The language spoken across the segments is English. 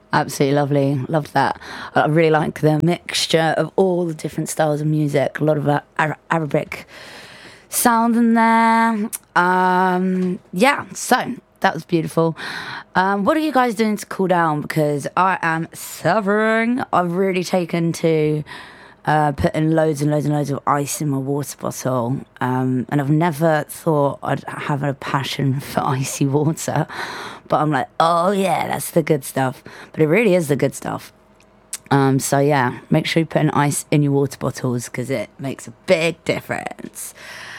Absolutely lovely. Loved that. I really like the mixture of all the different styles of music. A lot of Arabic sound in there. Yeah, so that was beautiful. What are you guys doing to cool down? Because I am suffering. I've really taken to putting loads and loads and loads of ice in my water bottle. And I've never thought I'd have a passion for icy water. But I'm like, oh yeah, that's the good stuff. But it really is the good stuff. So yeah, make sure you put an ice in your water bottles because it makes a big difference.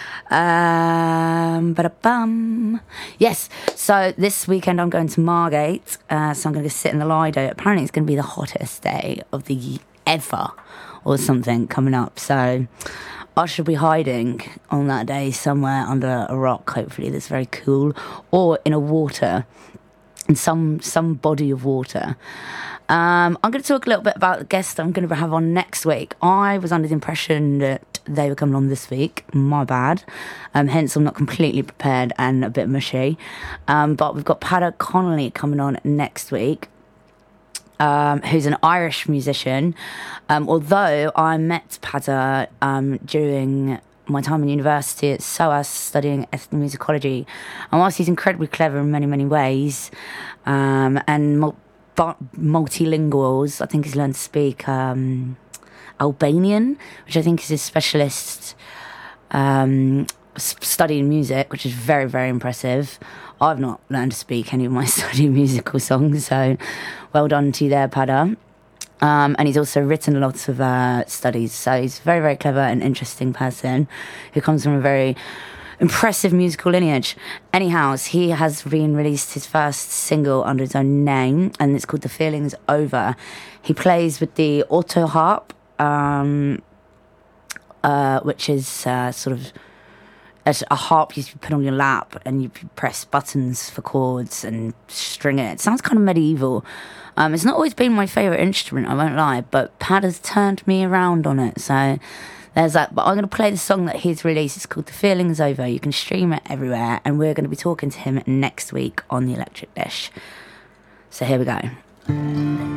Ba-da-bum. Yes, so this weekend I'm going to Margate. So I'm going to go sit in the Lido. Apparently it's going to be the hottest day of the ever or something coming up. So I should be hiding on that day somewhere under a rock, hopefully, that's very cool, or in a water, in some body of water. I'm going to talk a little bit about the guest I'm going to have on next week. I was under the impression that they were coming on this week. My bad. Hence, I'm not completely prepared and a bit mushy. But we've got Peadar Connolly coming on next week, who's an Irish musician. Although I met Peadar during my time in university at SOAS studying ethnomusicology, and whilst he's incredibly clever in many, many ways, and multilinguals, I think he's learned to speak Albanian, which I think is his specialist studying music, which is very, very impressive. I've not learned to speak any of my study musical songs, so well done to you there, Peadar. And he's also written lots of studies, so he's a very, very clever and interesting person who comes from a very impressive musical lineage. Anyhow, he has released his first single under his own name, and it's called The Feeling's Over. He plays with the auto harp, which is sort of a harp you put on your lap and you press buttons for chords and string it. It sounds kind of medieval. It's not always been my favourite instrument, I won't lie, but Peadar's turned me around on it, so there's that. But I'm going to play the song that he's released. It's called The Feeling's Over. You can stream it everywhere, and we're going to be talking to him next week on The Electric Dish. So here we go.